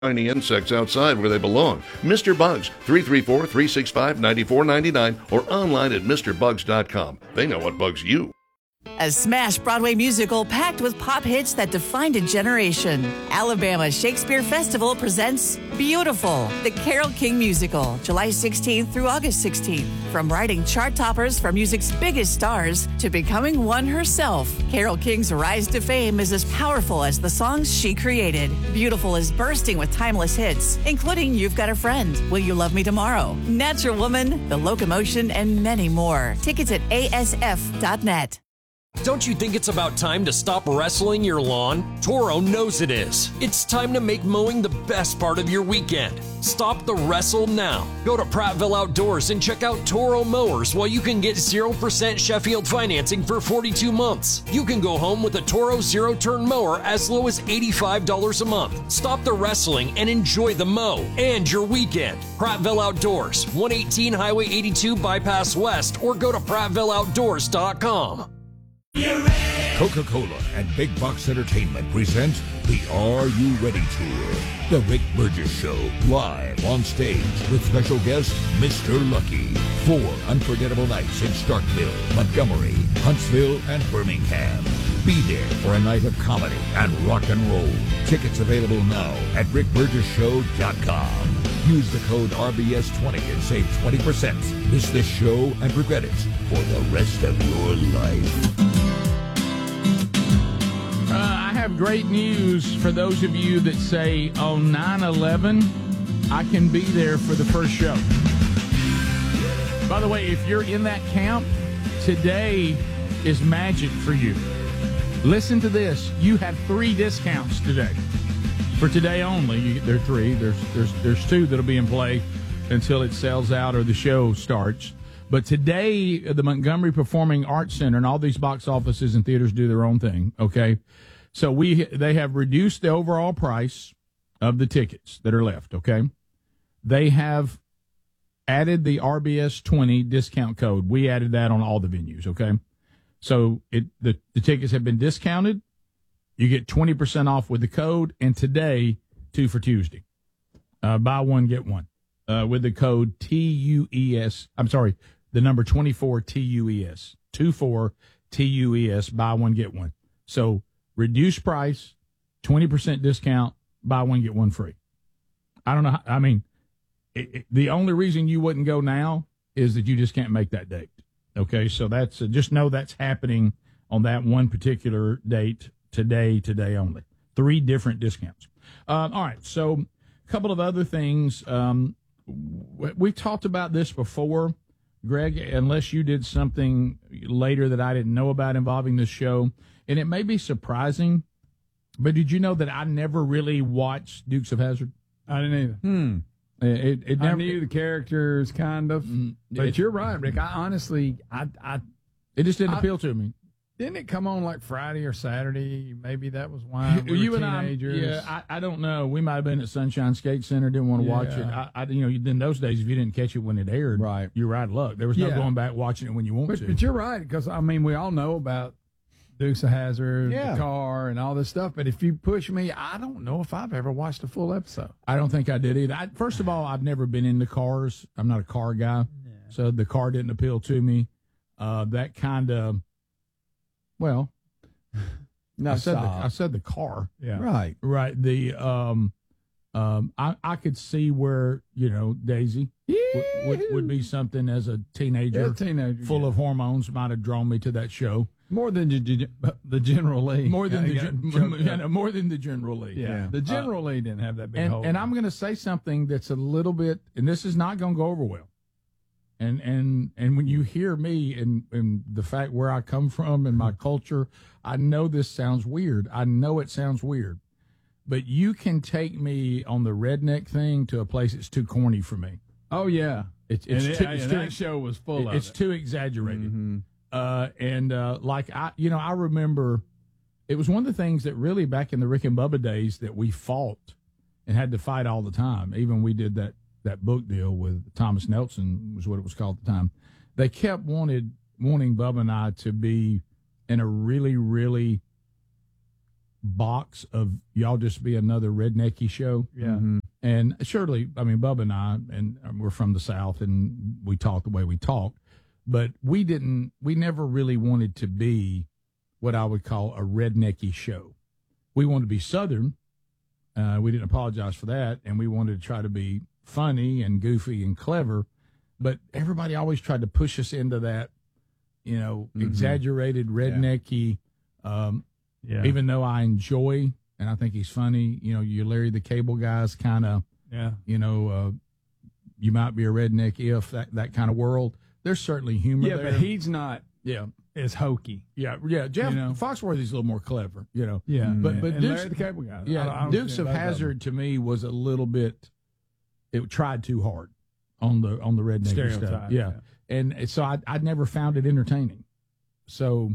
tiny insects outside where they belong. Mr. Bugs, 334-365-9499 or online at MrBugs.com. They know what bugs you. A smash Broadway musical packed with pop hits that defined a generation. Alabama Shakespeare Festival presents Beautiful, the Carole King musical, July 16th through August 16th. From writing chart toppers for music's biggest stars to becoming one herself, Carole King's rise to fame is as powerful as the songs she created. Beautiful is bursting with timeless hits, including You've Got a Friend, Will You Love Me Tomorrow, Natural Woman, The Locomotion, and many more. Tickets at asf.net. Don't you think it's about time to stop wrestling your lawn? Toro knows it is. It's time to make mowing the best part of your weekend. Stop the wrestle now. Go to Prattville Outdoors and check out Toro Mowers while you can get 0% Sheffield financing for 42 months. You can go home with a Toro zero-turn mower as low as $85 a month. Stop the wrestling and enjoy the mow and your weekend. Prattville Outdoors, 118 Highway 82 Bypass West, or go to PrattvilleOutdoors.com. Coca-Cola and Big Box Entertainment present the Are You Ready Tour. The Rick Burgess Show, live on stage with special guest Mr. Lucky. 4 unforgettable nights in Starkville, Montgomery, Huntsville, and Birmingham. Be there for a night of comedy and rock and roll. Tickets available now at rickburgesshow.com. Use the code RBS20 and save 20%. Miss this show and regret it for the rest of your life. I have great news for those of you that say on 9/11, I can be there for the first show. By the way, if you're in that camp, today is magic for you. Listen to this. You have 3 discounts today. For today only, there are 3. There's 2 that'll be in play until it sells out or the show starts. But today, the Montgomery Performing Arts Center and all these box offices and theaters do their own thing, okay? So they have reduced the overall price of the tickets that are left, okay? They have added the RBS 20 discount code. We added that on all the venues, okay? So the tickets have been discounted. You get 20% off with the code, and today, 2 for Tuesday. Buy one, get one. With the code TUES. I'm sorry, the number 24 TUES. 24 TUES. Buy one, get one. So reduced price, 20% discount, buy one, get one free. I don't know. I mean, the only reason you wouldn't go now is that you just can't make that date. Okay, so that's just know that's happening on that one particular date today only. 3 different discounts. All right, so a couple of other things. We've talked about this before, Greg, unless you did something later that I didn't know about involving this show. And it may be surprising, but did you know that I never really watched Dukes of Hazzard? I didn't either. It never, I knew the characters, kind of. But you're right, Rick. I honestly, it just didn't appeal to me. Didn't it come on like Friday or Saturday? Maybe that was why we were teenagers. I don't know. We might have been at Sunshine Skate Center, didn't want to watch it. In those days, if you didn't catch it when it aired, right, you're out of luck. There was no going back watching it when you want to. But you're right, because, I mean, we all know about Dukes of Hazzard, the car, and all this stuff. But if you push me, I don't know if I've ever watched a full episode. I don't think I did either. First of all, I've never been into cars. I'm not a car guy, so the car didn't appeal to me. That kind of, well, no, I said the car. Yeah. Right. The I could see where, Daisy would be something as a teenager, full of hormones, might have drawn me to that show. More than the General Lee. More than the General Lee. Yeah. The General Lee didn't have that big hole. And I'm going to say something that's a little bit, and this is not going to go over well. And when you hear me and the fact where I come from and my culture, I know this sounds weird. I know it sounds weird. But you can take me on the redneck thing to a place that's too corny for me. Oh, yeah. That show was full of it. It's too exaggerated. Mm-hmm. I remember it was one of the things that really back in the Rick and Bubba days that we fought and had to fight all the time. Even we did that book deal with Thomas Nelson was what it was called at the time. They kept wanting Bubba and I to be in a really, really box of y'all just be another rednecky show. Yeah. Mm-hmm. And surely, I mean, Bubba and I, and we're from the South, and we talk the way we talk, but we never really wanted to be what I would call a rednecky show. We wanted to be Southern. We didn't apologize for that, and we wanted to try to be funny and goofy and clever, but everybody always tried to push us into that, exaggerated rednecky. Even though I enjoy, and I think he's funny, you Larry the Cable Guy's kind of, you might be a redneck if that kind of world. There's certainly humor there. But he's not. Yeah. As hokey. Yeah. Jeff Foxworthy's a little more clever. Yeah. But and Dukes, Larry the Cable Guy. Yeah. Dukes of Hazzard to me was a little bit. It tried too hard on the redneck Stereotype, stuff. Yeah. And so I never found it entertaining. So.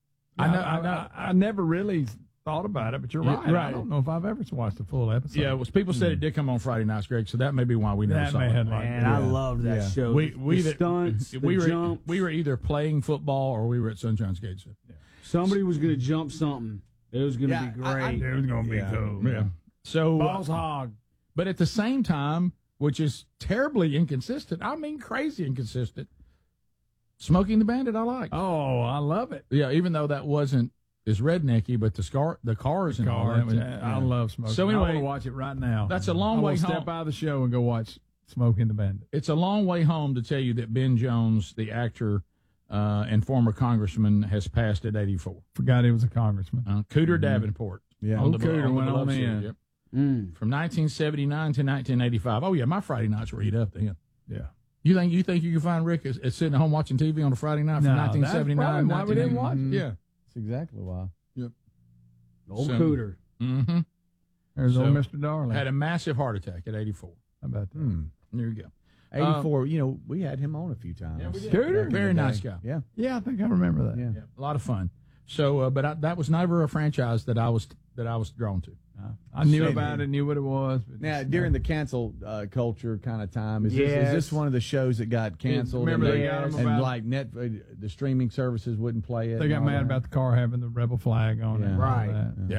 I never really thought about it, but you're right. I don't know if I've ever watched a full episode. Yeah, people said it did come on Friday nights, Greg, so that may be why we never saw it. Man, I loved that show. The stunts, the jumps. We were either playing football or we were at Sunshine Skates. Yeah. Somebody was going to jump something. It was going to be great. It was going to be cool. Yeah. So balls hog. But at the same time, which is terribly inconsistent, I mean crazy inconsistent, Smoking the Bandit I like. Oh, I love it. Yeah, even though that wasn't as rednecky, but the cars and all that. I love Smoking. So anyway, I want to watch it right now. That's a long way home. Step out of the show and go watch Smoking the Bandit. It's a long way home to tell you that Ben Jones, the actor and former congressman, has passed at 84. Forgot he was a congressman. Cooter Davenport. Yeah, Cooter went on in. Yep. From 1979 to 1985. Oh yeah, my Friday nights were eat up then. Yeah. You think you can find Rick as sitting at home watching TV on a Friday night from 1979? Why we didn't watch it? Yeah, that's exactly why. Yep. Old Cooter. Mm-hmm. There's old Mr. Darling. Had a massive heart attack at 84. How about that? There you go. 84. we had him on a few times. Yeah, we did. Cooter, very nice guy. Yeah. Yeah, I think I remember that. Yeah, a lot of fun. So, but that was never a franchise that I was drawn to. I knew about it, knew what it was. But now, during the cancel culture kind of time, is this one of the shows that got canceled? Remember they got them and like the streaming services wouldn't play it. They got mad about the car having the rebel flag on it. Right. Yeah.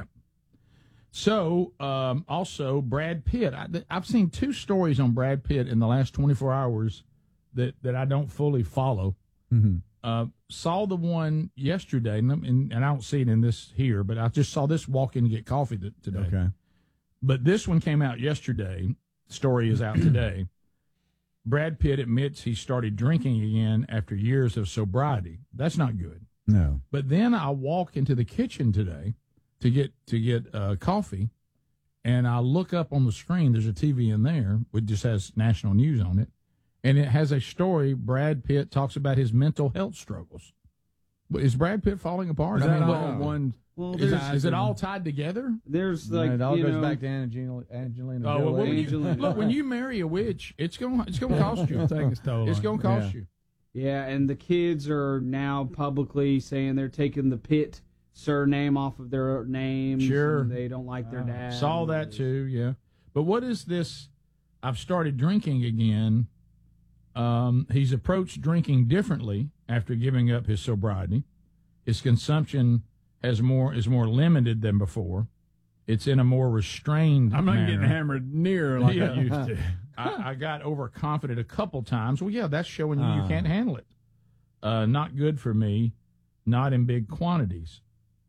So, also Brad Pitt. I've seen two stories on Brad Pitt in the last 24 hours that I don't fully follow. Mm-hmm. Saw the one yesterday, and I don't see it in this here, but I just saw this walk in to get coffee today. Okay. But this one came out yesterday. Story is out today. Brad Pitt admits he started drinking again after years of sobriety. That's not good. No. But then I walk into the kitchen today to get coffee, and I look up on the screen. There's a TV in there which just has national news on it. And it has a story. Brad Pitt talks about his mental health struggles. Is Brad Pitt falling apart? Is that all one? Well, is it all tied together? There's like it all goes back to Angelina Jolie. Look, when you marry a witch, it's going to cost you. Take its toll. It's going to cost you. Yeah, and the kids are now publicly saying they're taking the Pitt surname off of their names. Sure. And they don't like their dad. Saw that too. Yeah. But what is this? I've started drinking again. He's approached drinking differently after giving up his sobriety. His consumption is more limited than before. It's in a more restrained I'm not manner. getting hammered near like I used to. I got overconfident a couple times. Well, yeah, that's showing you can't handle it. Not good for me, not in big quantities.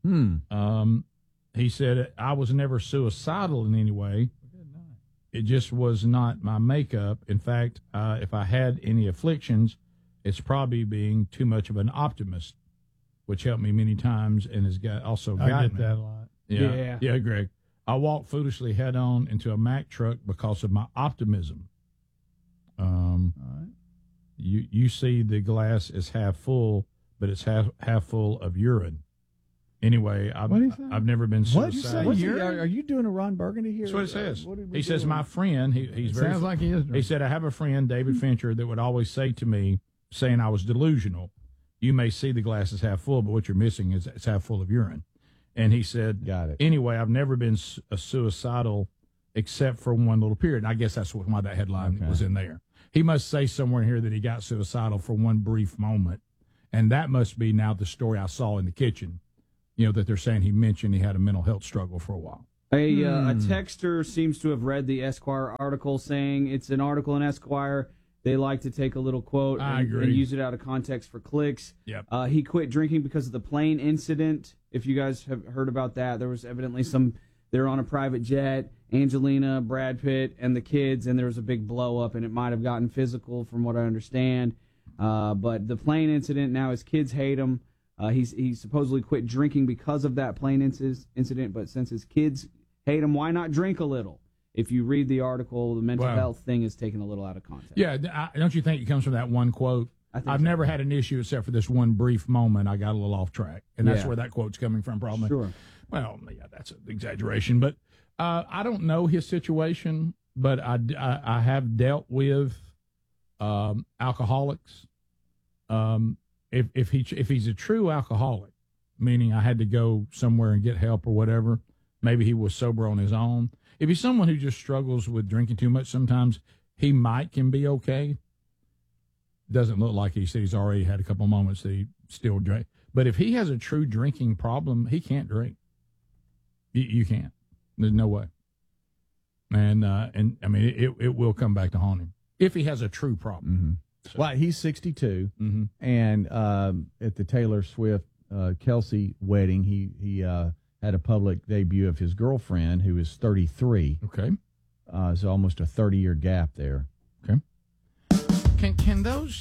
He said, I was never suicidal in any way. It just was not my makeup. In fact, if I had any afflictions, it's probably being too much of an optimist, which helped me many times and has also gotten I get me. that a lot. Yeah, Greg. I walked foolishly head on into a Mack truck because of my optimism. All right. You see the glass is half full, but it's half full of urine. Anyway, I've never been suicidal. Are you doing a Ron Burgundy here? That's what it says. He says, my friend, he's very... Sounds like he is. He said, I have a friend, David Fincher, that would always say to me, saying I was delusional, you may see the glass is half full, but what you're missing is it's half full of urine. And he said, got it. Anyway, I've never been suicidal except for one little period. And I guess that's why that headline was in there. He must say somewhere in here that he got suicidal for one brief moment. And that must be now the story I saw in the kitchen. that they're saying he mentioned he had a mental health struggle for a while. A texter seems to have read the Esquire article, saying it's an article in Esquire. They like to take a little quote and use it out of context for clicks. Yep. He quit drinking because of the plane incident. If you guys have heard about that, there was evidently they're on a private jet, Angelina, Brad Pitt, and the kids, and there was a big blow up, and it might have gotten physical from what I understand. But the plane incident, now his kids hate him. He supposedly quit drinking because of that plane incident, but since his kids hate him, why not drink a little? If you read the article, the mental health thing is taken a little out of context. Yeah, don't you think it comes from that one quote? I've never had an issue except for this one brief moment. I got a little off track, and that's where that quote's coming from, probably. Sure. Well, yeah, that's an exaggeration, but I don't know his situation, but I have dealt with alcoholics. If he's a true alcoholic, meaning I had to go somewhere and get help or whatever, maybe he was sober on his own. If he's someone who just struggles with drinking too much, sometimes he can be okay. Doesn't look like he said he's already had a couple moments that he still drank. But if he has a true drinking problem, he can't drink. You can't. There's no way. And I mean, it will come back to haunt him if he has a true problem. Mm-hmm. So. Well, he's 62, and at the Taylor Swift Kelsey wedding, he had a public debut of his girlfriend, who is 33. Okay. So almost a 30-year gap there. Okay. Can those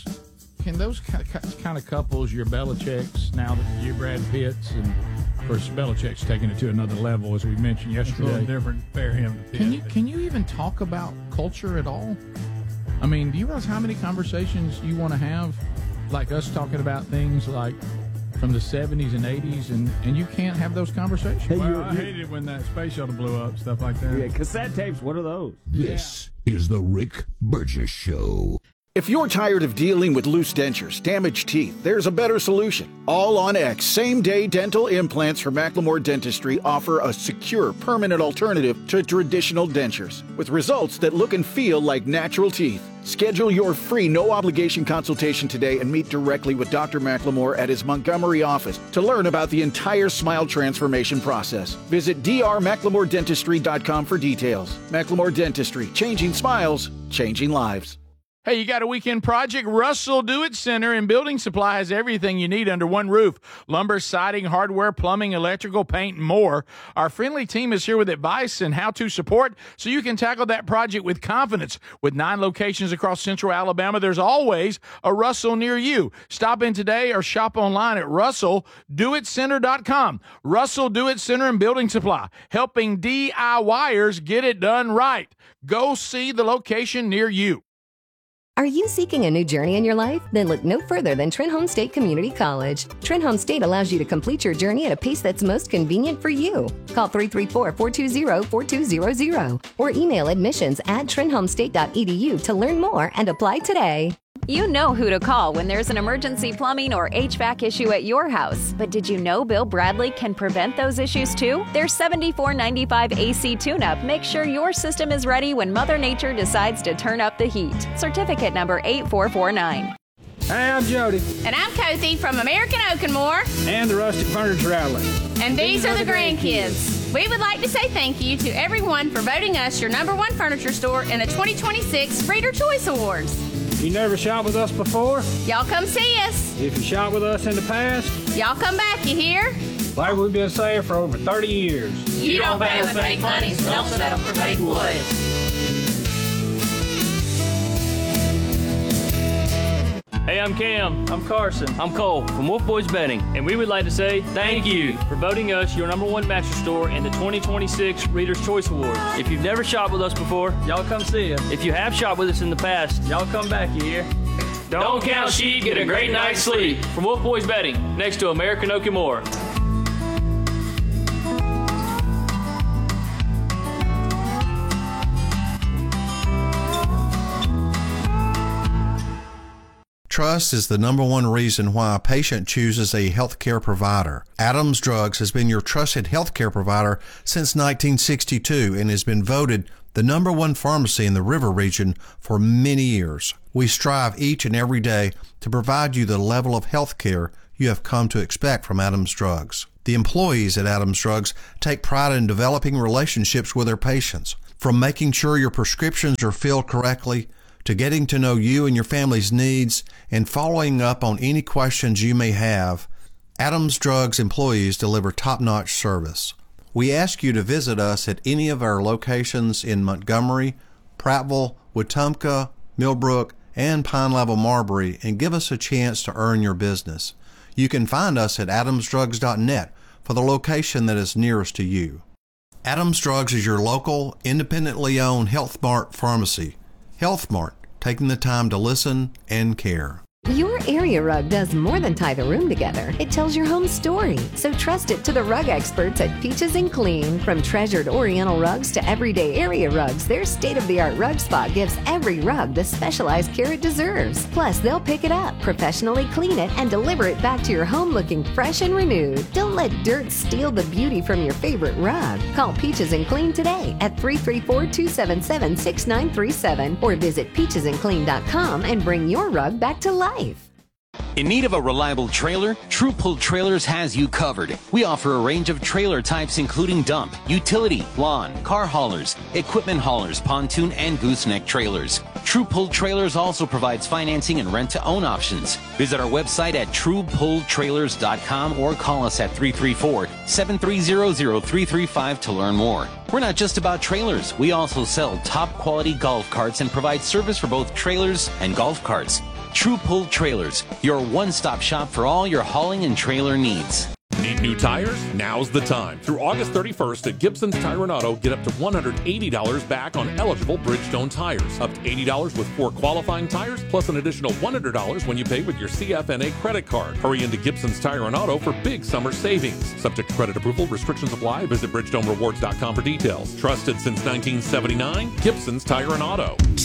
kind of couples, your Belichick's, now that your Brad Pitt's, and of course Belichick's taking it to another level, as we mentioned yesterday. It's a little different for him. Can you even talk about culture at all? I mean, do you realize how many conversations you want to have, like us talking about things like from the 70s and 80s, and you can't have those conversations? Hey, I hated when that space shuttle blew up, stuff like that. Yeah, cassette tapes, what are those? This is the Rick Burgess Show. If you're tired of dealing with loose dentures, damaged teeth, there's a better solution. All on X same-day dental implants from Macklemore Dentistry offer a secure, permanent alternative to traditional dentures with results that look and feel like natural teeth. Schedule your free no-obligation consultation today and meet directly with Dr. Macklemore at his Montgomery office to learn about the entire smile transformation process. Visit drmacklemore.dentistry.com for details. Macklemore Dentistry, changing smiles, changing lives. Hey, you got a weekend project? Russell Do-It Center and Building Supply has everything you need under one roof. Lumber, siding, hardware, plumbing, electrical, paint, and more. Our friendly team is here with advice and how-to support so you can tackle that project with confidence. With 9 locations across central Alabama, there's always a Russell near you. Stop in today or shop online at russelldoitcenter.com. Russell Do-It Center and Building Supply, helping DIYers get it done right. Go see the location near you. Are you seeking a new journey in your life? Then look no further than Trenholm State Community College. Trenholm State allows you to complete your journey at a pace that's most convenient for you. Call 334-420-4200 or email admissions@trenholmstate.edu to learn more and apply today. You know who to call when there's an emergency plumbing or HVAC issue at your house. But did you know Bill Bradley can prevent those issues too? Their $74.95 AC tune-up makes sure your system is ready when Mother Nature decides to turn up the heat. Certificate number 8449. Hey, I'm Jody. And I'm Cozy from American Oak and More. And the Rustic Furniture Outlet. And these are the grandkids. We would like to say thank you to everyone for voting us your #1 furniture store in the 2026 Reader Choice Awards. You never shopped with us before? Y'all come see us. If you shopped with us in the past? Y'all come back, you hear? Like we've been saying for over 30 years. You don't pay with fake money, so don't settle for fake wood. Hey, I'm Cam. I'm Carson. I'm Cole from Wolf Boys Bedding, and we would like to say thank you for voting us your #1 mattress store in the 2026 Reader's Choice Awards. If you've never shopped with us before, y'all come see us. If you have shopped with us in the past, y'all come back, you hear? Don't count sheep, get a great night's sleep. From Wolf Boys Bedding, next to American Oak and More. Trust is the #1 reason why a patient chooses a healthcare provider. Adams Drugs has been your trusted healthcare provider since 1962 and has been voted the #1 pharmacy in the River region for many years. We strive each and every day to provide you the level of healthcare you have come to expect from Adams Drugs. The employees at Adams Drugs take pride in developing relationships with their patients. From making sure your prescriptions are filled correctly, to getting to know you and your family's needs, and following up on any questions you may have, Adams Drugs employees deliver top-notch service. We ask you to visit us at any of our locations in Montgomery, Prattville, Wetumpka, Millbrook, and Pine Level Marbury and give us a chance to earn your business. You can find us at adamsdrugs.net for the location that is nearest to you. Adams Drugs is your local, independently owned Health Mart pharmacy. Health Mart, taking the time to listen and care. Your area rug does more than tie the room together. It tells your home story. So trust it to the rug experts at Peaches and Clean. From treasured Oriental rugs to everyday area rugs, their state-of-the-art rug spot gives every rug the specialized care it deserves. Plus, they'll pick it up, professionally clean it, and deliver it back to your home looking fresh and renewed. Don't let dirt steal the beauty from your favorite rug. Call Peaches and Clean today at 334-277-6937 or visit peachesandclean.com and bring your rug back to life. In need of a reliable trailer? True Pull Trailers has you covered. We offer a range of trailer types including dump, utility, lawn, car haulers, equipment haulers, pontoon, and gooseneck trailers. True Pull Trailers also provides financing and rent-to-own options. Visit our website at truepulltrailers.com or call us at 334-730-0335 to learn more. We're not just about trailers. We also sell top-quality golf carts and provide service for both trailers and golf carts. True Pull Trailers, your one-stop shop for all your hauling and trailer needs. Need new tires? Now's the time. Through August 31st at Gibson's Tire and Auto, get up to $180 back on eligible Bridgestone tires. Up to $80 with 4 qualifying tires, plus an additional $100 when you pay with your CFNA credit card. Hurry into Gibson's Tire and Auto for big summer savings. Subject to credit approval, restrictions apply. Visit BridgestoneRewards.com for details. Trusted since 1979, Gibson's Tire and Auto.